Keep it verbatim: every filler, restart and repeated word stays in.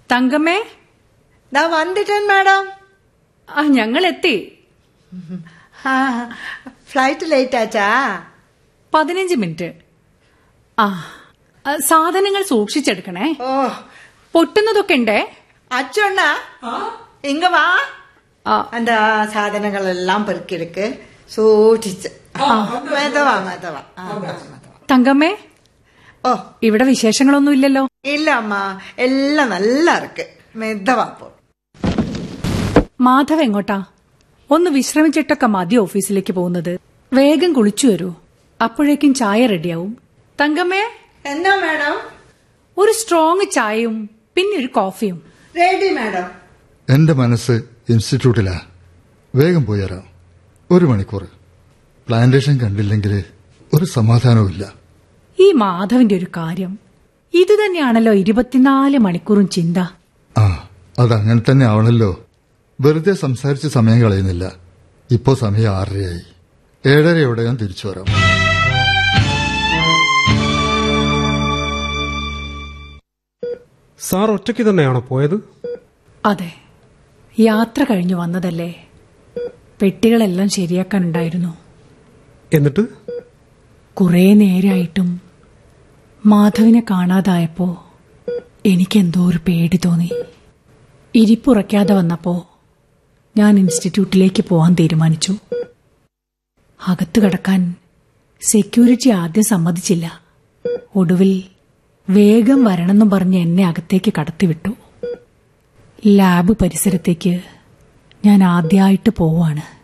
തങ്കമ്മേ, ദാ വന്നിട്ടൻ മാഡം. ആ ഞങ്ങൾ എത്തി. Flight late ആച്ചാ? പതിനഞ്ച് മിനിറ്റ്. ആ സാധനങ്ങൾ സൂക്ഷിച്ചെടുക്കണേ. ഓ, പൊട്ടുന്നതൊക്കെ ഉണ്ടേ. അച്ഛണ്ണ ഇങ്ങ വാ. എന്താ സാധനങ്ങളെല്ലാം പെറുക്കിയെടുക്ക്, സൂക്ഷിച്ച്. മെതവാ മെതവാ. തങ്കമ്മേ, ഓ ഇവിടെ വിശേഷങ്ങളൊന്നും ഇല്ലല്ലോ? ഇല്ല അമ്മ, എല്ലാം നല്ല ഇറക്ക്. മെതവാപ്പോ. മാധവ് എങ്ങോട്ടാ? ഒന്ന് വിശ്രമിച്ചിട്ടൊക്കെ മതി ഓഫീസിലേക്ക് പോകുന്നത്. വേഗം കുളിച്ചു വരൂ, അപ്പോഴേക്കും ചായ റെഡിയാവും. തങ്കമ്മേ. എന്നാ മാഡം? ഒരു സ്ട്രോങ് ചായയും പിന്നെ ഒരു കോഫിയും. Ready madam. എന്റെ മനസ്സ് ഇൻസ്റ്റിറ്റ്യൂട്ടിലാ. വേഗം പോയരാം. ഒരു മണിക്കൂർ. പ്ലാന്റേഷൻ കണ്ടില്ലെങ്കിൽ ഒരു സമാധാനവുമില്ല. ഈ മാധവിന്റെ ഒരു കാര്യം ഇത് തന്നെയാണല്ലോ ഇരുപത്തിനാല് മണിക്കൂറും ചിന്ത. ആ, അതങ്ങനെ തന്നെ ആവണല്ലോ. വെറുതെ സംസാരിച്ച് സമയം കളയുന്നില്ല. ഇപ്പോ സമയം ആറരയായി. ഏഴരയോടെ ഞാൻ തിരിച്ചു വരാം. സാർ ഒറ്റയ്ക്ക് തന്നെയാണോ പോയത്? അതെ, യാത്ര കഴിഞ്ഞു വന്നതല്ലേ. പെട്ടികളെല്ലാം ശരിയാക്കാനുണ്ടായിരുന്നു. എന്നിട്ട് കുറേ നേരായിട്ടും മാധവിനെ കാണാതായപ്പോ എനിക്കെന്തോ ഒരു പേടി തോന്നി. ഇരിപ്പുറയ്ക്കാതെ വന്നപ്പോ ഞാൻ ഇൻസ്റ്റിറ്റ്യൂട്ടിലേക്ക് പോവാൻ തീരുമാനിച്ചു. അകത്തു കടക്കാൻ സെക്യൂരിറ്റി ആദ്യം സമ്മതിച്ചില്ല. ഒടുവിൽ വേഗം വരണമെന്നും പറഞ്ഞ് എന്നെ അകത്തേക്ക് കടത്തിവിട്ടു. ലാബ് പരിസരത്തേക്ക് ഞാൻ ആദ്യമായിട്ട് പോവാണ്.